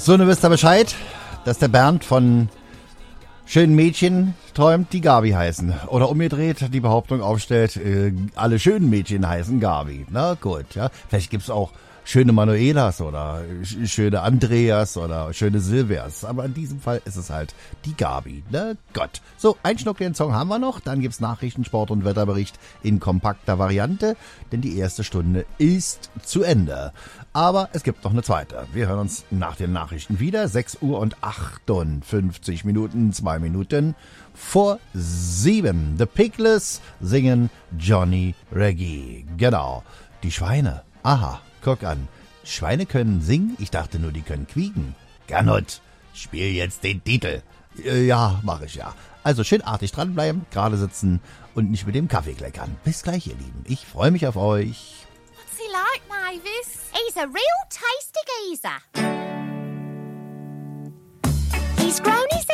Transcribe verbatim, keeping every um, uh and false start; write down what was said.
So, nun wisst ihr Bescheid, dass der Bernd von schönen Mädchen träumt, die Gabi heißen. Oder umgedreht die Behauptung aufstellt, äh, alle schönen Mädchen heißen Gabi. Na gut, ja. Vielleicht gibt's auch schöne Manuelas oder sch- schöne Andreas oder schöne Silvias. Aber in diesem Fall ist es halt die Gabi. Na Gott. So, einen Schnuck den Song haben wir noch. Dann gibt's Nachrichten, Sport und Wetterbericht in kompakter Variante. Denn die erste Stunde ist zu Ende. Aber es gibt noch eine zweite. Wir hören uns nach den Nachrichten wieder. sechs Uhr und achtundfünfzig Minuten, zwei Minuten vor sieben. The Piglets singen Johnny Reggae. Genau. Die Schweine. Aha, guck an. Schweine können singen? Ich dachte nur, die können quieken. Gernot, spiel jetzt den Titel. Äh, ja, mach ich ja. Also schön artig dranbleiben, gerade sitzen und nicht mit dem Kaffee kleckern. Bis gleich, ihr Lieben. Ich freue mich auf euch. What's he like, Mavis? He's a real tasty geezer. He's grown his